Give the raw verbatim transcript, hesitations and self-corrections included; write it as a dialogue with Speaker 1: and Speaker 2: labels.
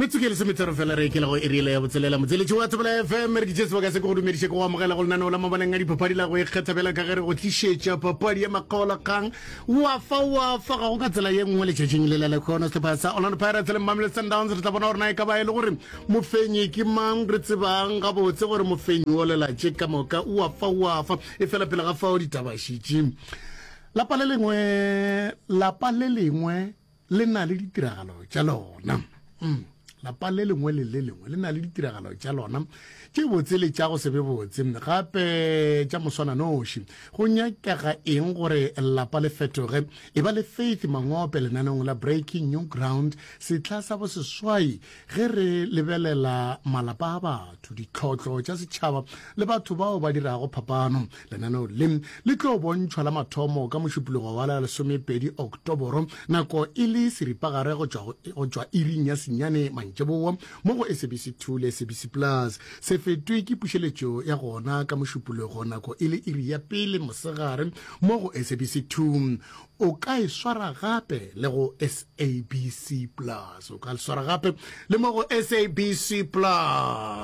Speaker 1: Metsukele se metero fela re ke la go erile ya botselela motsele tšwa tsebela F M re ditse ba se go dumediše go amogela go nna la mabaleng a dipapadi la go ikgethebela ka gere go tlišetša papadi ya makola kang wa fa wa fa ga go ka tsela ye nngwe le tšetšeng le le khona se pasa Orlando Pirates le Mamelodi Sundowns re tla bona gore na e ka ba ile gore mofenyi ke mang re tsebang ga botse gore mofenyi o lela tše ka moka wa fa wa fa e fela pele ga fa o ditabashitše la pa le lengwe la pa le lengwe le na le ditiragalo tša lona mm. La pa le lengwe le le lengwe le na le ditiragalo tša lona tše botse le tša go se be botse gape tša moswana noši go nyakega eng gore lapa le fetoge e ba le Faith Mangope lenaneng la Breaking New Ground setla sa bo seswai ge re lebelela malapa a batho ditlotlo tša setšhaba le batho bao ba dirago phapano lenaneo le le tlo bontšhwa la mathomo ka mošupulogo wa la lesomepedi Oktoboro nako e le seripagare go tšwa iring ya senyane Jeboa mo go S A B C two le S A B C Plus se fetwe ke pušeletšo ya gona ka mošupulego nako e le iri ya pele mosegare mo go S A B C two o ka e swara gape le go S A B C Plus o ka e swara gape le mo go S A B C Plus